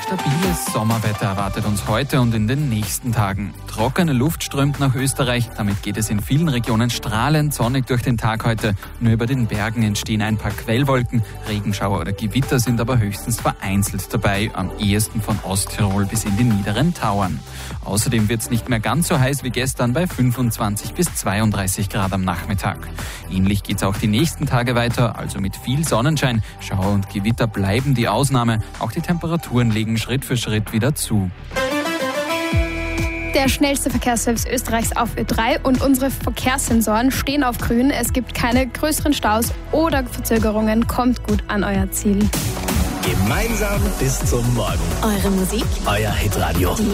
Stabiles Sommerwetter erwartet uns heute und in den nächsten Tagen. Trockene Luft strömt nach Österreich, damit geht es in vielen Regionen strahlend sonnig durch den Tag heute. Nur über den Bergen entstehen ein paar Quellwolken, Regenschauer oder Gewitter sind aber höchstens vereinzelt dabei, am ehesten von Osttirol bis in die niederen Tauern. Außerdem wird es nicht mehr ganz so heiß wie gestern bei 25 bis 32 Grad am Nachmittag. Ähnlich geht es auch die nächsten Tage weiter, also mit viel Sonnenschein. Schauer und Gewitter bleiben die Ausnahme, auch die Temperaturen legen Schritt für Schritt wieder zu. Der schnellste Verkehrsservice Österreichs auf Ö3 und unsere Verkehrssensoren stehen auf grün. Es gibt keine größeren Staus oder Verzögerungen. Kommt gut an euer Ziel. Gemeinsam bis zum Morgen. Eure Musik, Euer Hitradio.